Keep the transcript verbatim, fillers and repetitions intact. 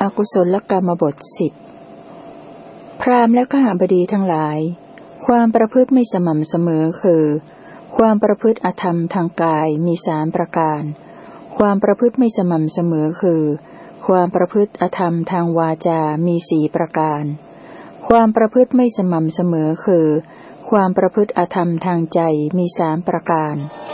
กุศลกรรมบทสิบพราหมณ์และขหบดีทั้งหลายความประพฤติไม่สม่ำเสมอคือความประพฤติอธรรมทางกายมีสามประการความประพฤติไม่สม่ำเสมอคือความประพฤติอธรรมทางวาจามีสี่ประการความประพฤติไม่สม่ำเสมอคือความประพฤติอธรรมทางใจมีสามประการ